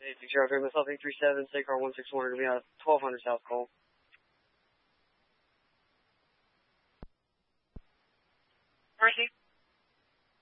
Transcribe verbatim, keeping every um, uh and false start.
Hey, six zero three, myself eight three seven, State Car one six one, going to be on twelve hundred South Cole. Mercy.